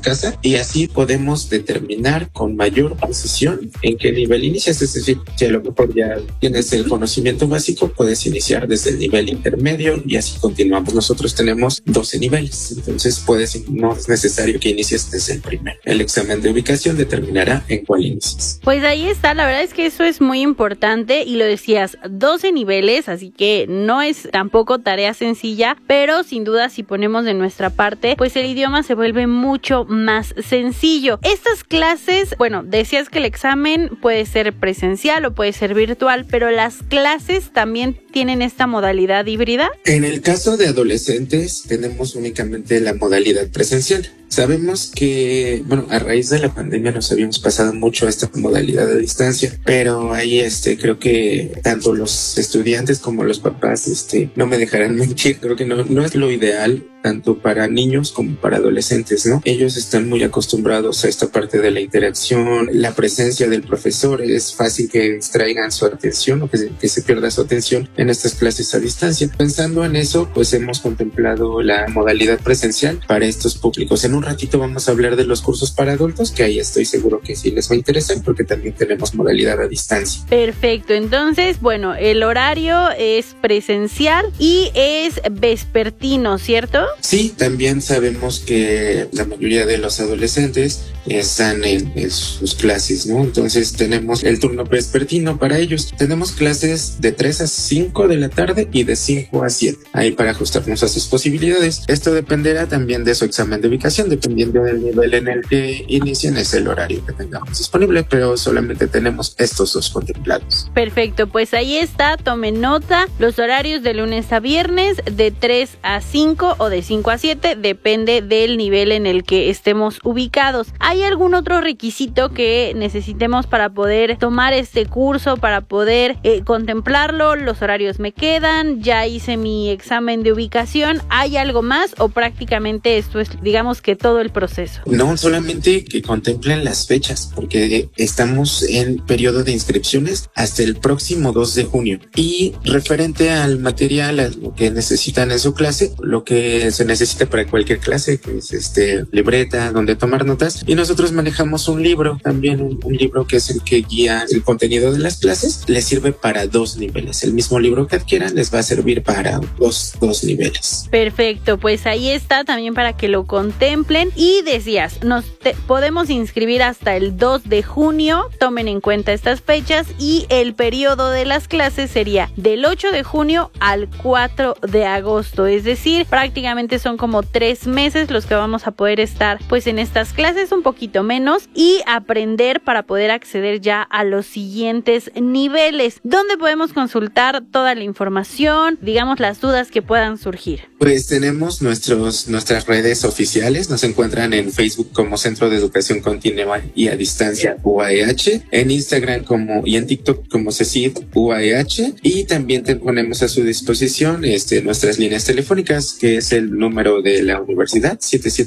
casa, y así podemos determinar con mayor precisión en qué nivel inicias. Es decir, si a lo mejor ya tienes el conocimiento básico, puedes iniciar desde el nivel intermedio y así continuamos. Nosotros tenemos 12 niveles, entonces no es necesario que inicies desde el primero. El examen de ubicación determinará en cuál inicies. Pues ahí está, la verdad es que eso es muy importante y lo decías, 12 niveles, así que no es tampoco tarea sencilla, pero sin duda si ponemos de nuestra parte, pues el idioma se vuelve mucho más sencillo. Estas clases, bueno, decías que el examen puede ser presencial o puede ser virtual, pero las clases también tienen esta modalidad híbrida. En el caso de adolescentes tenemos únicamente la modalidad presencial. Sabemos que, a raíz de la pandemia nos habíamos pasado mucho a esta modalidad de distancia, pero ahí creo que tanto los estudiantes como los papás no me dejarán mentir, creo que no es lo ideal tanto para niños como para adolescentes, ¿no? Ellos están muy acostumbrados a esta parte de la interacción, la presencia del profesor, es fácil que distraigan su atención o que se pierda su atención en estas clases a distancia. Pensando en eso, pues hemos contemplado la modalidad presencial para estos públicos. En un ratito vamos a hablar de los cursos para adultos, que ahí estoy seguro que sí les va a interesar porque también tenemos modalidad a distancia. Perfecto, entonces, el horario es presencial y es vespertino, ¿cierto? Sí, también sabemos que la mayoría de los adolescentes están en sus clases, ¿no? Entonces tenemos el turno vespertino para ellos. Tenemos clases de 3 a 5 de la tarde y de 5 a 7, ahí para ajustarnos a sus posibilidades. Esto dependerá también de su examen de ubicación, dependiendo del nivel en el que inicien, es el horario que tengamos disponible, pero solamente tenemos estos dos contemplados. Perfecto, pues ahí está, tomen nota, los horarios de lunes a viernes de 3 a 5 o de 5 a 7, depende del nivel en el que estemos ubicados. ¿Hay algún otro requisito que necesitemos para poder tomar este curso, para poder contemplarlo? ¿Los horarios me quedan? ¿Ya hice mi examen de ubicación? ¿Hay algo más o prácticamente esto es, digamos que todo el proceso? No, solamente que contemplen las fechas, porque estamos en periodo de inscripciones hasta el próximo 2 de junio. Y referente al material, a lo que necesitan en su clase, lo que se necesita para cualquier clase, que es libreta donde tomar notas, y nosotros manejamos un libro, también un libro que es el que guía el contenido de las clases, les sirve para 2 niveles. El mismo libro que adquieran les va a servir para dos niveles. Perfecto, pues ahí está también para que lo contemplen. Y decías, podemos inscribir hasta el 2 de junio, tomen en cuenta estas fechas, y el periodo de las clases sería del 8 de junio al 4 de agosto, es decir, prácticamente son como 3 meses los que vamos a poder estar pues en estas clases, un poquito menos, y aprender para poder acceder ya a los siguientes niveles. ¿Dónde podemos consultar toda la información, digamos las dudas que puedan surgir? Pues tenemos nuestras redes oficiales, nos encuentran en Facebook como Centro de Educación Continua y a Distancia UAEH, en Instagram y en TikTok como CECID UAEH, y también ponemos a su disposición nuestras líneas telefónicas, que es el número de la universidad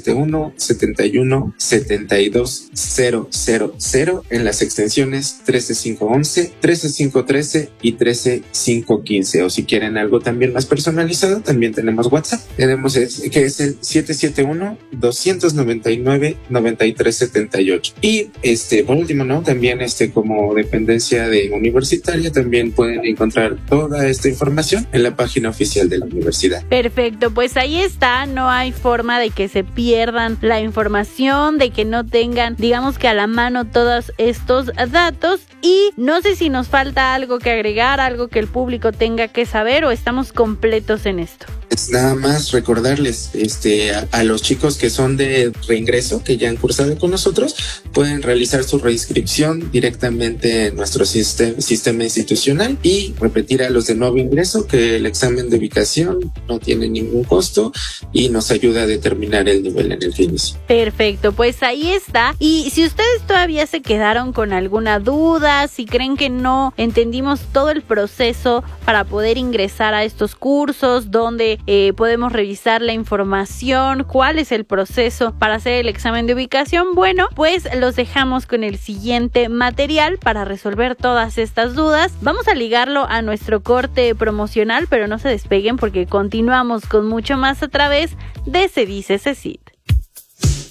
771-71-72-000 en las extensiones 13511, 13513 y 13515, o si quieren algo también más personalizado, también tenemos WhatsApp, que es el 771-299-9378. Y por último, ¿no? También como dependencia de universitaria también pueden encontrar toda esta información en la página oficial de la universidad. Perfecto, pues ahí está, no hay forma de que se pierdan la información, de que no tengan, digamos que a la mano todos estos datos. Y no sé si nos falta algo que agregar, algo que el público tenga que saber, o estamos completos en esto. Es nada más recordarles a los chicos que son de reingreso, que ya han cursado con nosotros, pueden realizar su reinscripción directamente en nuestro sistema institucional, y repetir a los de nuevo ingreso que el examen de ubicación no tiene ningún costo y nos ayuda a determinar el nivel en el que inicia. Perfecto, pues ahí está. Y si ustedes todavía se quedaron con alguna duda, si creen que no entendimos todo el proceso para poder ingresar a estos cursos, donde podemos revisar la información, cuál es el proceso para hacer el examen de ubicación, bueno, pues los dejamos con el siguiente material para resolver todas estas dudas. Vamos a ligarlo a nuestro corte promocional, pero no se despeguen porque continuamos con mucho más a través de Se Dice CECID.